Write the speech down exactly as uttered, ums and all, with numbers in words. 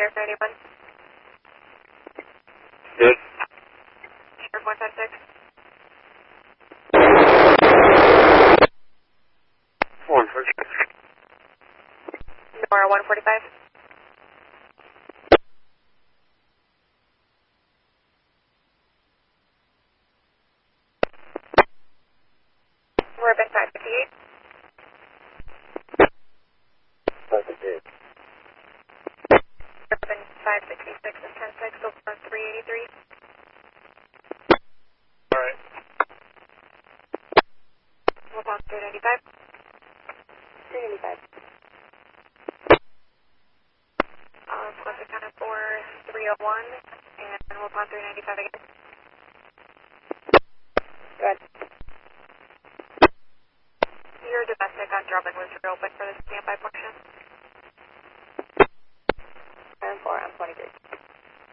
clear for anyone. Good. Sure, one five six. One for six. Nora one forty-five. Urban five fifty-eight. Five fifty-eight. Urban five sixty-six is ten six, over three eighty-three. All right. We'll pause three ninety-five. three ninety-five. Uh, plus accounted for three oh one, and we'll pause three ninety-five again. Good. Your domestic on Drummond was reopened for the standby portion.